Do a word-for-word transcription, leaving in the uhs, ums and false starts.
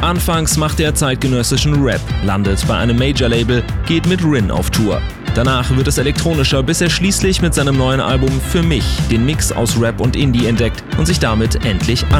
Anfangs macht er zeitgenössischen Rap, landet bei einem Major-Label, geht mit Rin auf Tour. Danach wird es elektronischer, bis er schließlich mit seinem neuen Album Für mich den Mix aus Rap und Indie entdeckt und sich damit endlich an